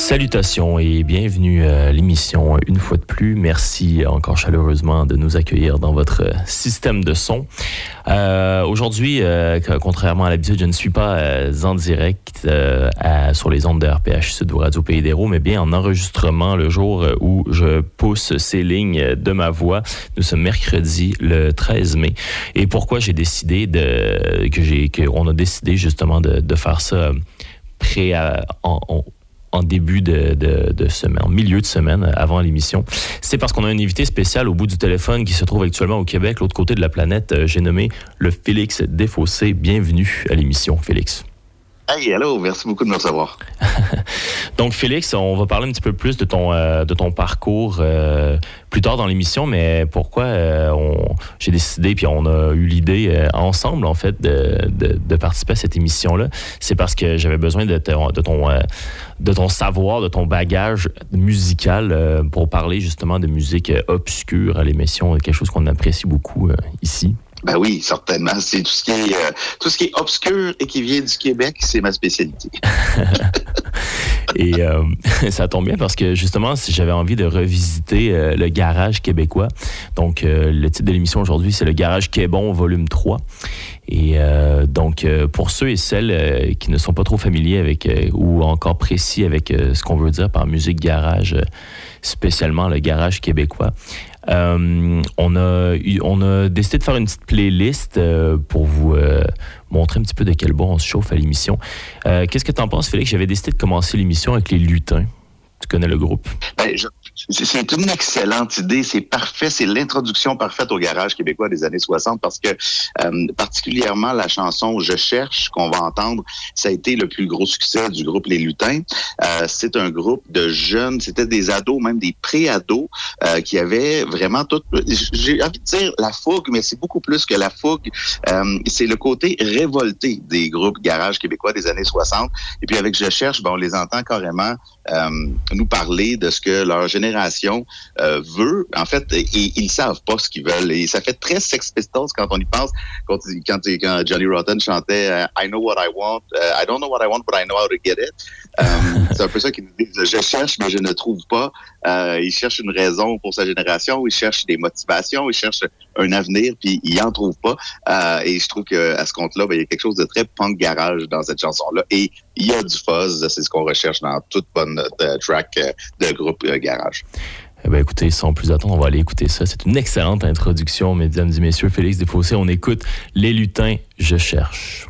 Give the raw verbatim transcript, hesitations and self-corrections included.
Salutations et bienvenue à l'émission une fois de plus. Merci encore chaleureusement de nous accueillir dans votre système de son. Euh, aujourd'hui, euh, contrairement à l'habitude, je ne suis pas euh, en direct euh, à, sur les ondes de R P H Sud ou Radio Pays d'Hérault, mais bien en enregistrement le jour où je pousse ces lignes de ma voix. Nous sommes mercredi le treize mai. Et pourquoi j'ai décidé de que j'ai qu'on a décidé justement de, de faire ça pré à, en, en en début de, de, de semaine, en milieu de semaine, avant l'émission. C'est parce qu'on a un invité spécial au bout du téléphone qui se trouve actuellement au Québec, l'autre côté de la planète. J'ai nommé le Félix Desfossés. Bienvenue à l'émission, Félix. Hey, hello, merci beaucoup de me recevoir. Donc, Félix, on va parler un petit peu plus de ton, euh, de ton parcours euh, plus tard dans l'émission, mais pourquoi euh, on, j'ai décidé, puis on a eu l'idée euh, ensemble, en fait, de, de, de participer à cette émission-là. C'est parce que j'avais besoin de, te, de, ton, euh, de ton savoir, de ton bagage musical euh, pour parler justement de musique euh, obscure à l'émission, quelque chose qu'on apprécie beaucoup euh, ici. Ben oui, certainement. C'est tout ce qui est euh, tout ce qui est obscur et qui vient du Québec, c'est ma spécialité. Et euh, ça tombe bien parce que justement, si j'avais envie de revisiter euh, le garage québécois. Donc, euh, le titre de l'émission aujourd'hui, c'est le Garage Québon volume trois. Et euh, donc, euh, pour ceux et celles euh, qui ne sont pas trop familiers avec euh, ou encore précis avec euh, ce qu'on veut dire par musique garage, euh, spécialement le garage québécois, Euh, on a on a décidé de faire une petite playlist euh, pour vous euh, montrer un petit peu de quel bois on se chauffe à l'émission. Euh, qu'est-ce que tu en penses, Félix? J'avais décidé de commencer l'émission avec les Lutins. Tu connais le groupe? Ben, je, c'est une excellente idée. C'est parfait. C'est l'introduction parfaite au garage québécois des années soixante parce que euh, particulièrement la chanson « Je cherche » qu'on va entendre, ça a été le plus gros succès du groupe Les Lutins. Euh, c'est un groupe de jeunes, c'était des ados, même des pré-ados euh, qui avaient vraiment tout... J'ai envie de dire la fougue, mais c'est beaucoup plus que la fougue. Euh, c'est le côté révolté des groupes garage québécois des années soixante. Et puis avec « Je cherche », ben, on les entend carrément euh, nous parler de ce que leur génération euh, veut. En fait, et, et ils savent pas ce qu'ils veulent. Et ça fait très Sex Pistols quand on y pense. Quand, quand, quand Johnny Rotten chantait uh, « I know what I want. Uh, I don't know what I want, but I know how to get it. Um, » C'est un peu ça qu'ils nous disent. Je cherche, mais je ne trouve pas. Euh, ils cherchent une raison pour sa génération. Ils cherchent des motivations. Ils cherchent un avenir, puis ils en trouvent pas. Euh, et je trouve qu'à ce compte-là, ben, il y a quelque chose de très punk garage dans cette chanson-là. Et il y a du fuzz. C'est ce qu'on recherche dans toute bonne euh, track euh, de groupe euh, garage. Eh bien, écoutez, sans plus attendre, on va aller écouter ça. C'est une excellente introduction, mesdames et messieurs. Félix Desfossés, on écoute Les Lutins, Je cherche.